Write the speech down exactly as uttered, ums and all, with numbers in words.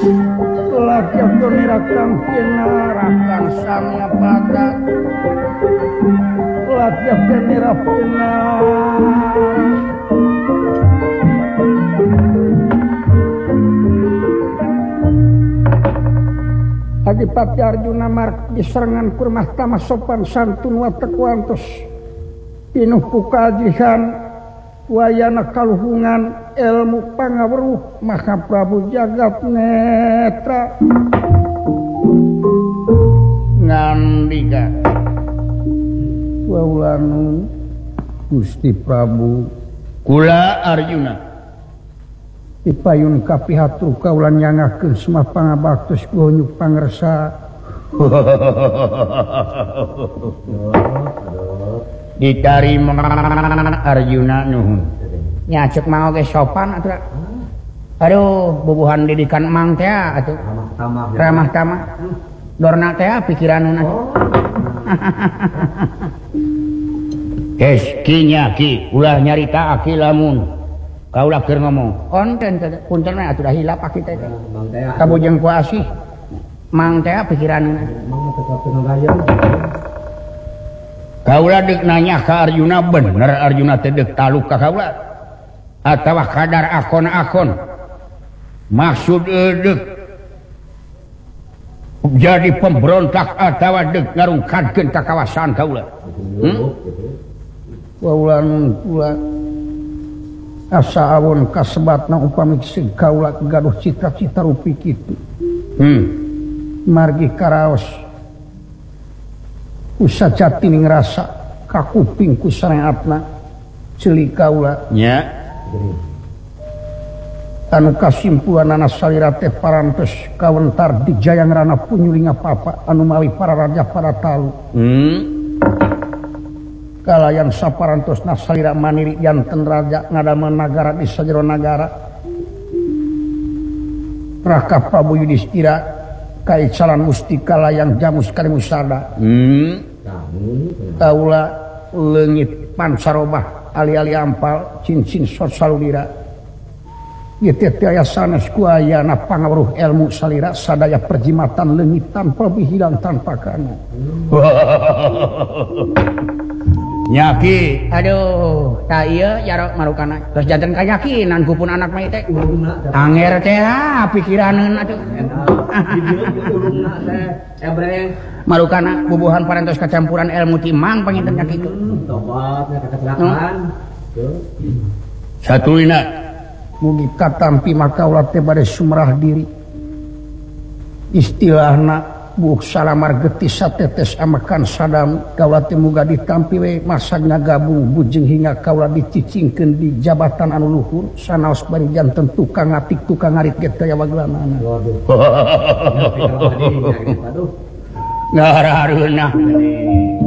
laki doni rakang pina rakang sama pada laki doni rapina Adipati Arjuna mark diserangan kurmah tama sopan santun watak wantos pinuh pukajihan wayana kaluhungan ilmu pangawruh maka Prabu Jagat Netra ngandika waulanu Gusti Prabu kula Arjuna dipayun kapihatru kaulan nyangakeun semua pangabaktos gonyuk pangresa ditarima Arjuna nuhun nya ceuk mah oge sopan atuh aduh bubuhan didikan emang teh atuh ramah tamah dorna teh pikiranna geus kinya ki ulah nyarita aki lamun kaulah keur ngomong onten punten mah atuh dah hilap aki teh kabujeng ku asih mang teh pikiranna kaulah deuk nanya ka Arjuna bener Arjuna teh deuk taluk ka kaulah atawa kadar akon-akon maksud deuk jadi pemberontak atawa deuk ngarungkadkeun ka kawasan kaulah hmm? Waulan pula asa awon kasebatna upami sig kaula gaduh cita-cita rupi kitu hmm. margi karaos usa jati ngrasa ka kuping ku sareatna ceuli kaula nya anu kasimpulanana salira teh parantos kawentar di jayangrana punyuling apa-apa anu mawi para raja para talu hmm. kalayan saparantosna salira maniri janten raja ngadaman nagara di sajero nagara Raka Prabu Yudhistira kaicalan mustika layang jamus kalimusada hmm. kaula leungit pansarobah ali-ali ampal cincin sot saludira ieu teh aya sanes ku ayana pangawruh ilmu salira sadaya perjimatan leungit tanpa hilang tanpa kana nyaki aduh ta ieu jarok marukana terus janten kayakinan kupun anak mah teh anger teh pikiraneun atuh marukana bubuhan parantos kacampuran ilmu timang panginten nya kitu tobat nya kecelakaan satulina mugi katampi maka ulah teh bade sumrah diri istilahna buuk salamar getih satetes amakan sadam kaula teh muga ditampi we masagna gabung bujeng hingga kaula dicicingkeun di jabatan anu luhur sanaos bari janten tukang ngatik tukang ngarit ge teh waglanana waduh ngarareunah